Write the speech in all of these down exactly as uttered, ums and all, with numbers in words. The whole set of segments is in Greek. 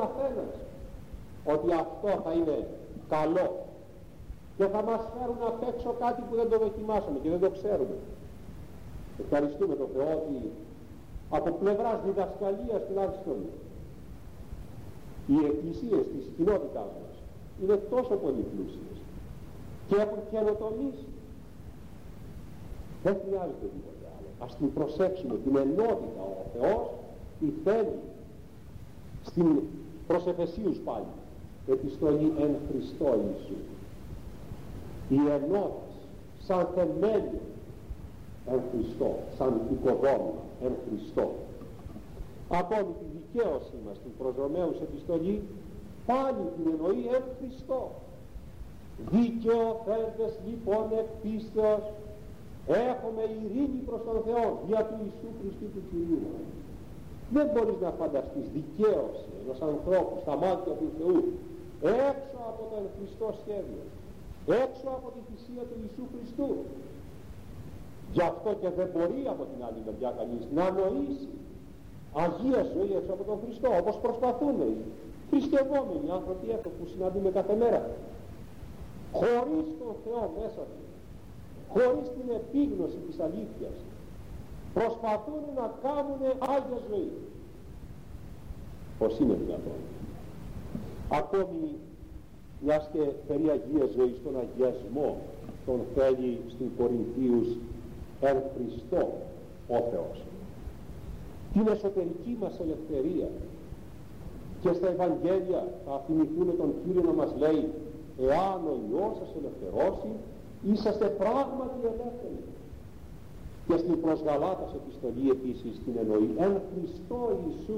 καθένας ότι αυτό θα είναι καλό και θα μας φέρουν απ' έξω κάτι που δεν το δοκιμάσαμε και δεν το ξέρουμε. Ευχαριστούμε τον Θεό ότι από πλευράς διδασκαλίας τουλάχιστον οι εκκλησίες της κοινότητάς μας είναι τόσο πολύ πλούσιες και έχουν καινοτομήσει. Δεν χρειάζεται τίποτα άλλο. Ας την προσέξουμε την ενότητα. Ο Θεός τη θέλει στην προς Εφεσίους πάλι επιστολή εν Χριστώ Ιησού. Η ενότητα σαν θεμέλιο εν Χριστώ, σαν οικοδόμημα εν Χριστώ. Ακόμη τη δικαίωσή μας στην προς Ρωμαίους επιστολή πάλι την εννοεί εν Χριστώ. Δικαιοθέντες λοιπόν εκ πίστεως έχουμε ειρήνη προς τον Θεό δια του Ιησού Χριστού του Κυρίου μας. Δεν μπορείς να φανταστείς δικαίωση ενός ανθρώπου στα μάτια του Θεού έξω από το εν Χριστώ σχέδιο, έξω από τη θυσία του Ιησού Χριστού. Γι' αυτό και δεν μπορεί από την άλλη μεριά κανείς να νοήσει αγία ζωή έξω από τον Χριστό, όπως προσπαθούν οι χριστιευόμενοι άνθρωποι αυτό που συναντούμε κάθε μέρα. Χωρίς τον Θεό μέσα του, χωρίς την επίγνωση της αλήθειας, προσπαθούν να κάνουν άγια ζωή. Πως είναι δυνατόν? Ακόμη μιας και περί αγίας ζωής, τον αγιασμό τον θέλει στην Κορινθίους εν Χριστώ ο Θεός. Την εσωτερική μας ελευθερία. Και στα Ευαγγέλια θα θυμηθούμε τον Κύριο να μας λέει εάν ο Υιός σας ελευθερώσει είσαστε πράγματι ελεύθεροι. Και στην προς Γαλάτας επιστολή επίσης την εννοεί εν Χριστώ Ιησού.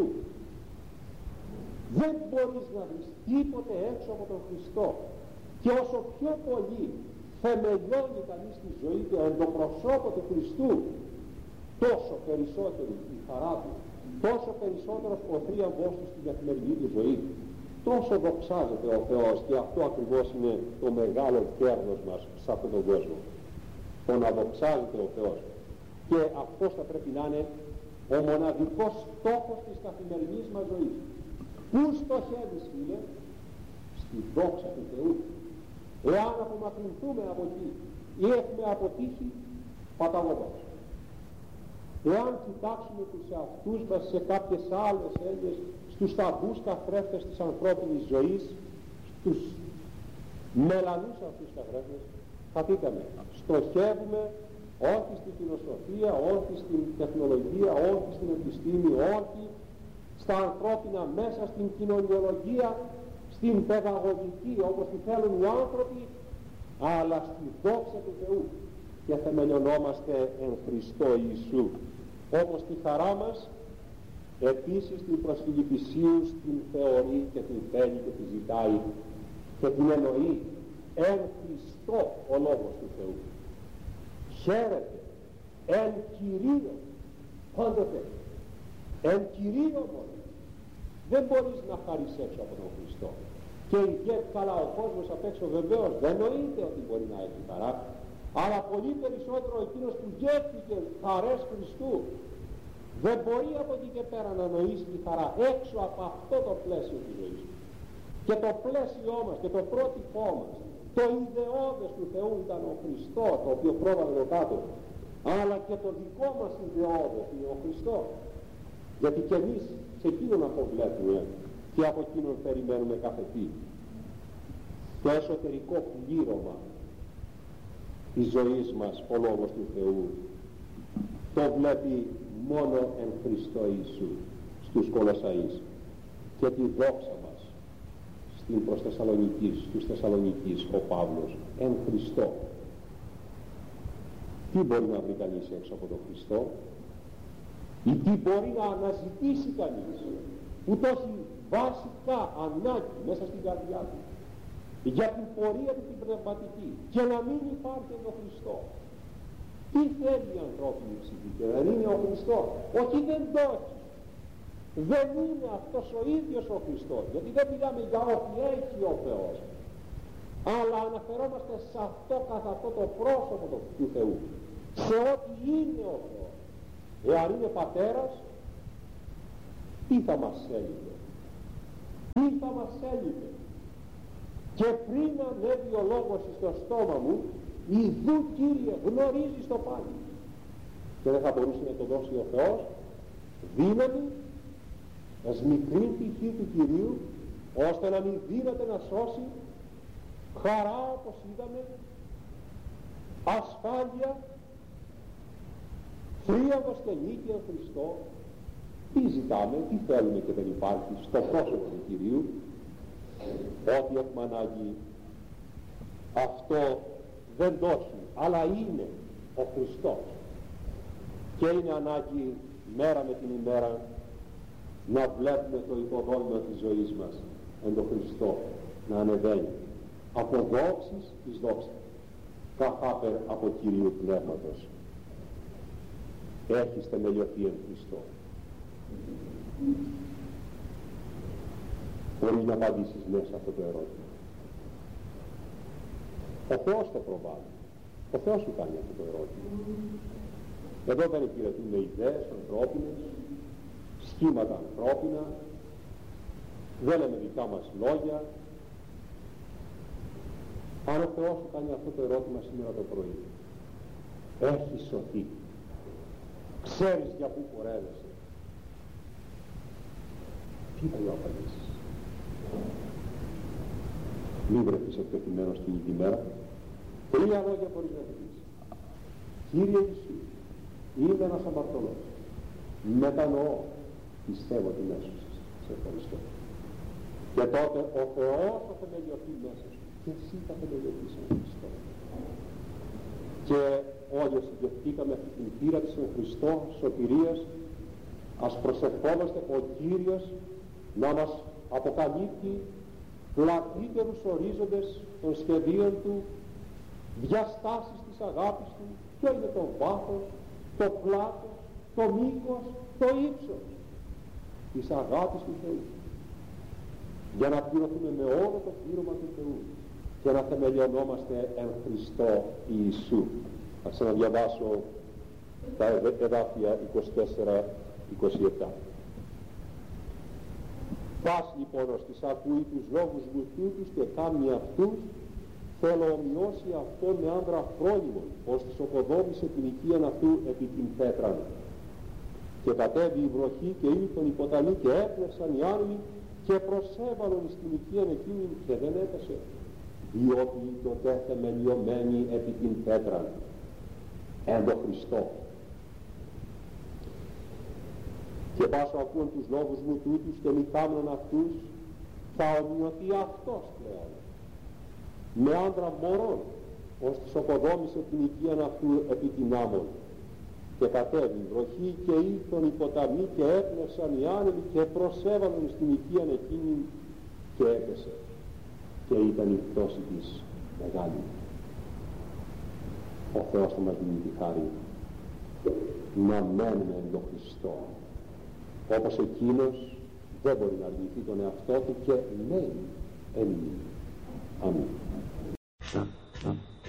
Δεν μπορείς να βρεις τίποτε έξω από τον Χριστό. Και όσο πιο πολύ θεμελιώνει κανείς τη ζωή του εν το προσώπο του Χριστού, τόσο περισσότερη η χαρά του, τόσο περισσότερος ο θρίαμβός του στην καθημερινή του ζωή, τόσο δοξάζεται ο Θεός. Και αυτό ακριβώς είναι το μεγάλο κέρδος μας σε αυτόν τον κόσμο, το να δοξάζεται ο Θεός. Και αυτός θα πρέπει να είναι ο μοναδικός στόχος της καθημερινής μας ζωής. Πού στοχεύεις, φίλε? Στη δόξα του Θεού. Εάν απομακρυνθούμε από εκεί ή έχουμε αποτύχει, παταγωγός. Εάν κοιτάξουμε τους εαυτούς μας σε κάποιες άλλες έννοιες, στους ταμπούς καθρέφτες της ανθρώπινης ζωής, στους μελανούς αυτούς καθρέφτες, θα πήκαμε, στοχεύουμε όχι στην φιλοσοφία, όχι στην τεχνολογία, όχι στην επιστήμη, όχι στα ανθρώπινα μέσα, στην κοινωνιολογία, στην παιδαγωγική όπως τη θέλουν οι άνθρωποι, αλλά στη δόξα του Θεού. Και θεμελιωνόμαστε εν Χριστώ Ιησού. Όμως τη χαρά μας επίσης την προς Φιλιππισίους την θεωρεί και την θέλει και την ζητάει και την εννοεί εν Χριστώ ο Λόγος του Θεού. Χαίρεται εν Κυρίω πάντοτε, εν Κυρίω μόνο. Δεν μπορείς να χαρείς έξω από τον Χριστό. Και ιδιαίτερα καλά ο κόσμος απ' έξω βεβαίως δεν νοείται ότι μπορεί να έχει χαρά, αλλά πολύ περισσότερο εκείνος που γεύτηκε χαρές Χριστού δεν μπορεί από εκεί και πέρα να νοήσει τη χαρά έξω από αυτό το πλαίσιο της ζωής. Και το πλαίσιό μας και το πρότυπό μας, το ιδεώδες του Θεού ήταν ο Χριστός, το οποίο πρόβαλε εδώ κάτω, αλλά και το δικό μας ιδεώδες είναι ο Χριστός. Γιατί και εμείς σε εκείνον αποβλέπουμε και από εκείνον περιμένουμε κάθε τι. Το εσωτερικό πλήρωμα της ζωής μας ο Λόγος του Θεού το βλέπει μόνο εν Χριστώ Ιησού στους Κολοσσαείς, και τη δόξα μας στην προς Θεσσαλονικής, στους Θεσσαλονικής ο Παύλος εν Χριστώ. Τι μπορεί να βρει κανείς έξω από τον Χριστό, ή τι μπορεί να αναζητήσει κανείς που το έχει βασικά ανάγκη μέσα στην καρδιά του για την πορεία του την πνευματική και να μην υπάρχει ο Χριστό? Τι θέλει η ανθρώπινη ψυχή? Και δεν είναι ο Χριστός. Όχι, δεν το έχει. Δεν είναι αυτός ο ίδιος ο Χριστός, γιατί δεν μιλάμε για ό,τι έχει ο Θεός, αλλά αναφερόμαστε σε αυτό καθ' αυτό το πρόσωπο του Θεού, σε ό,τι είναι ο Θεός. Εάν είναι πατέρας, τι θα μας έλεγε? τι θα μας έλειπε. Και πριν ανέβει ο λόγος στο στόμα μου, ιδού Κύριε γνωρίζεις το πάλι. Και δεν θα μπορούσε να το δώσει ο Θεός δύναμη, ας μικρή πηχή του Κυρίου, ώστε να μην δύναται να σώσει, χαρά όπως είδαμε, ασφάλεια, θρίαμβος και νίκη εν Χριστώ. Τι ζητάμε, τι θέλουμε και δεν υπάρχει στο πρόσωπο του Κυρίου? Ό,τι έχουμε ανάγκη, αυτό δεν το έχει, αλλά είναι ο Χριστός. Και είναι ανάγκη μέρα με την ημέρα να βλέπουμε το υποδόμημα της ζωής μας εν το Χριστό να ανεβαίνει από δόξης εις δόξη, καθάπερ από Κυρίου Πνεύματος. Έχεις θεμελιωθεί εν Χριστώ. Μπορείς να απαντήσεις ναι σε αυτό το ερώτημα. Ο Θεός το προβάλλει. Ο Θεός σου κάνει αυτό το ερώτημα. Εδώ δεν υπηρετούμε ιδέες ανθρώπινες, σχήματα ανθρώπινα, δεν λέμε δικά μας λόγια. Αν ο Θεός σου κάνει αυτό το ερώτημα σήμερα το πρωί, έχεις σωθεί, ξέρεις για πού πορεύεσαι, τι θα του απαντήσεις? Μην βρεθείς εκτεθειμένος την ίδια μέρα. Τρία λόγια μπορείς να πεις. Κύριε Ιησού, είμαι ένας αμαρτωλός, μετανοώ, πιστεύω την έσωση, σε ευχαριστώ. Και τότε ο Θεός θα θεμελιωθεί μέσα σου και εσύ θα θεμελιωθείς εν Χριστώ. Και όλοι όσοι δεχτήκαμε αυτή την πείρα της εν Χριστώ σωτηρίας, ας προσευχόμαστε ο Κύριος να μας αποκαλύπτει πλατύτερους ορίζοντες των σχεδίων Του, διαστάσεις της αγάπης Του, ποιο είναι το βάθος, το πλάτος, το μήκος, το ύψος της αγάπης του Θεού, για να πληρωθούμε με όλο το πλήρωμα του Θεού και να θεμελιωνόμαστε εν Χριστώ Ιησού. Ας ξαναδιαβάσω τα εδάφια είκοσι τέσσερα είκοσι επτά. Πας λοιπόν ως της ακούει τους λόγους μου τούτους και κάμνει αυτούς, θέλω ομοιώσει αυτό με άντρα φρόνιμον, ως της οκοδόμησε την οικίαν αυτού επί την πέτραν. Και κατέβη η βροχή και ήλθον οι ποταμοί και έπνευσαν οι άνεμοι και προσέβαλον στην οικίαν εκείνη και δεν έπεσε, διότι τότε θεμελιωμένη επί την πέτραν, εν το Χριστό. Και πάσω ακούω τους λόγους μου τούτους και μη κάμνον αυτούς, θα ομοιωθεί αυτός πλέον με άντρα μωρών, ως της οκοδόμησε την οικίαν αυτού επί την άμμον. Και κατέβη η βροχή και ήλθον οι ποταμοί και έπνευσαν οι άνεμοι και προσέβαλαν στην οικίαν εκείνη και έπεσε. Και ήταν η πτώση της μεγάλη. Ο Θεός θα μας δίνει τη χάρη να μένουμε εν το Χριστό, όπως εκείνος δεν μπορεί να αρνηθεί τον εαυτό του και μένει εν ημί. Αμήν.